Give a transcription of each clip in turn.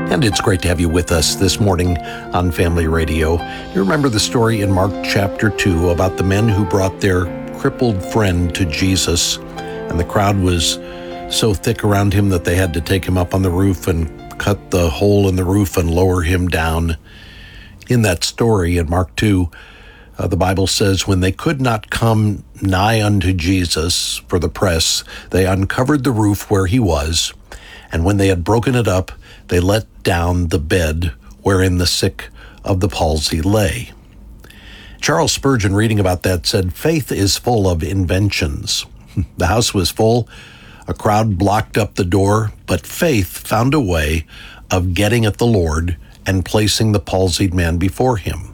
And it's great to have you with us this morning on Family Radio. You remember the story in Mark chapter 2 about the men who brought their crippled friend to Jesus, and the crowd was so thick around him that they had to take him up on the roof and cut the hole in the roof and lower him down. In that story in Mark 2, the Bible says, when they could not come nigh unto Jesus for the press, they uncovered the roof where he was, and when they had broken it up, they let down the bed wherein the sick of the palsy lay. Charles Spurgeon, reading about that, said, faith is full of inventions. The house was full, a crowd blocked up the door, but faith found a way of getting at the Lord and placing the palsied man before him.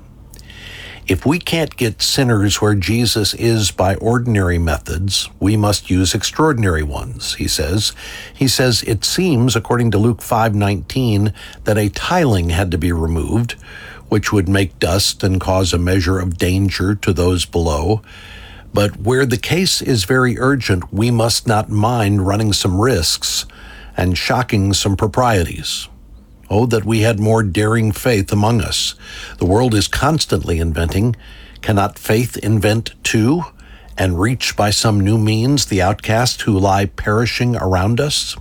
If we can't get sinners where Jesus is by ordinary methods, we must use extraordinary ones, he says. He says, it seems, according to Luke 5:19, that a tiling had to be removed, which would make dust and cause a measure of danger to those below. But where the case is very urgent, we must not mind running some risks and shocking some proprieties. Oh, that we had more daring faith among us. The world is constantly inventing. Cannot faith invent too, and reach by some new means the outcast who lie perishing around us?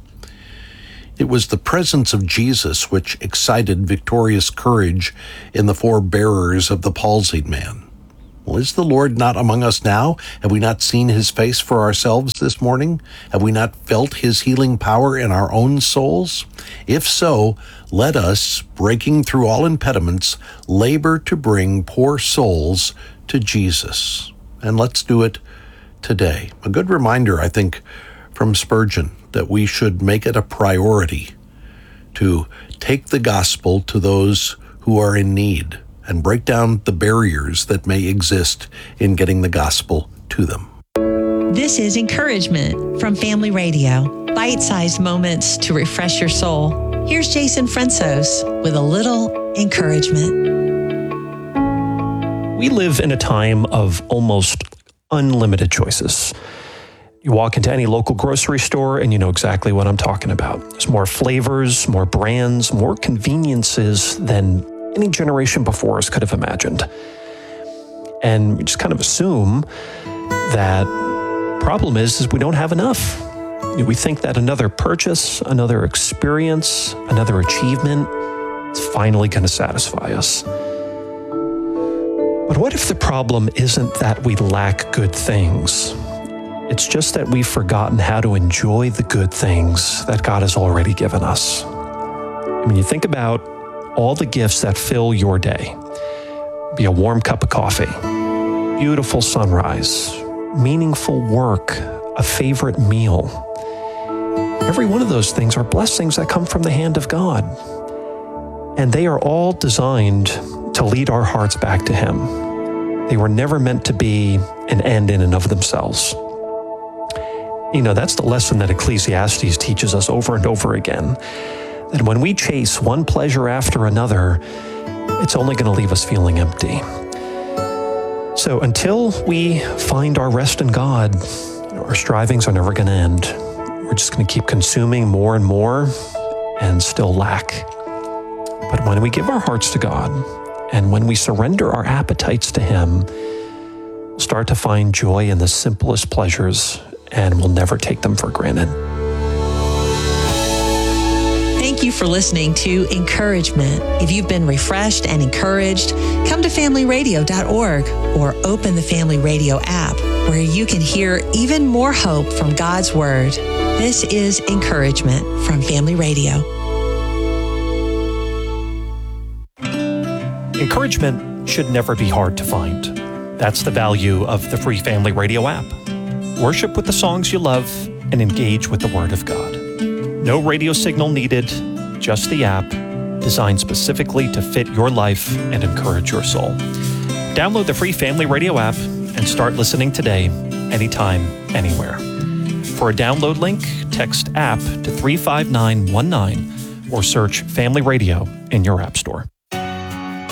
It was the presence of Jesus which excited victorious courage in the four bearers of the palsied man. Well, is the Lord not among us now? Have we not seen his face for ourselves this morning? Have we not felt his healing power in our own souls? If so, let us, breaking through all impediments, labor to bring poor souls to Jesus. And let's do it today. A good reminder, I think, from Spurgeon, that we should make it a priority to take the gospel to those who are in need and break down the barriers that may exist in getting the gospel to them. This is Encouragement from Family Radio. Bite-sized moments to refresh your soul. Here's Jason Fransos with a little encouragement. We live in a time of almost unlimited choices. You walk into any local grocery store and you know exactly what I'm talking about. There's more flavors, more brands, more conveniences than any generation before us could have imagined. And we just kind of assume that problem is we don't have enough. We think that another purchase, another experience, another achievement is finally going to satisfy us. But what if the problem isn't that we lack good things? It's just that we've forgotten how to enjoy the good things that God has already given us. I mean, you think about all the gifts that fill your day. Be a warm cup of coffee, beautiful sunrise, meaningful work, a favorite meal. Every one of those things are blessings that come from the hand of God. And they are all designed to lead our hearts back to Him. They were never meant to be an end in and of themselves. You know, that's the lesson that Ecclesiastes teaches us over and over again. That when we chase one pleasure after another, it's only going to leave us feeling empty. So until we find our rest in God, our strivings are never going to end. We're just going to keep consuming more and more and still lack. But when we give our hearts to God and when we surrender our appetites to Him, we'll start to find joy in the simplest pleasures and we'll never take them for granted. Thank you for listening to Encouragement. If you've been refreshed and encouraged, come to familyradio.org or open the Family Radio app where you can hear even more hope from God's Word. This is Encouragement from Family Radio. Encouragement should never be hard to find. That's the value of the free Family Radio app. Worship with the songs you love and engage with the Word of God. No radio signal needed, just the app, designed specifically to fit your life and encourage your soul. Download the free Family Radio app and start listening today, anytime, anywhere. For a download link, text APP to 35919 or search Family Radio in your app store.